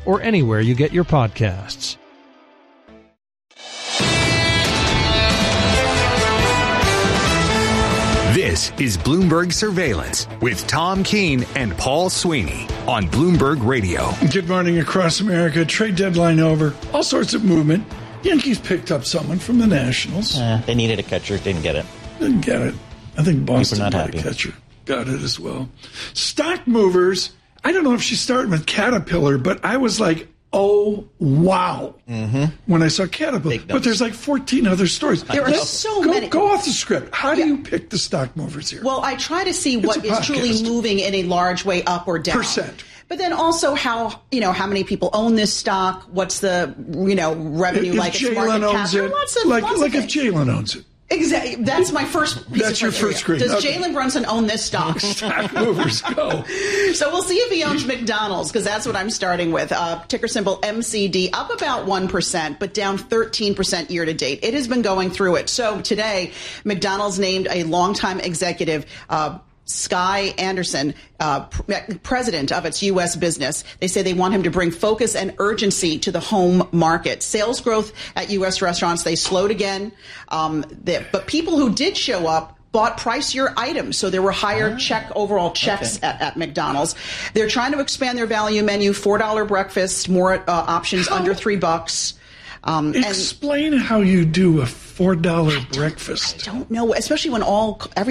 or anywhere you get your podcasts. This is Bloomberg Surveillance with Tom Keene and Paul Sweeney on Bloomberg Radio. Good morning across America. Trade deadline over. All sorts of movement. Yankees picked up someone from the Nationals. They needed a catcher. Didn't get it. Didn't get it. I think Boston not got happy. a catcher. Got it as well. Stock movers. I don't know if she's starting with Caterpillar, but I was like, oh, wow, when I saw Caterpillar. But there's like 14 other stories. There are so many. Go off the script. How do you pick the stock movers here? Well, I try to see what is truly moving in a large way up or down. Percent. But then also how many people own this stock, what's the, revenue if like, its Jalen market owns cap. it, Lots of like if things. Jalen owns it. Exactly. That's my first piece That's of your criteria. first screen. Does Okay. Jalen Brunson own this stock? Stock movers, go. So we'll see if he owns McDonald's, because that's what I'm starting with. Ticker symbol MCD, up about 1%, but down 13% year to date. It has been going through it. So today, McDonald's named a longtime executive, Sky Anderson, president of its U.S. business. They say they want him to bring focus and urgency to the home market. Sales growth at U.S. restaurants, they slowed again. But people who did show up bought pricier items, so there were higher overall checks at McDonald's. They're trying to expand their value menu, $4 breakfast, more options under $3. Explain how you do a $4 breakfast. I don't know, especially when everything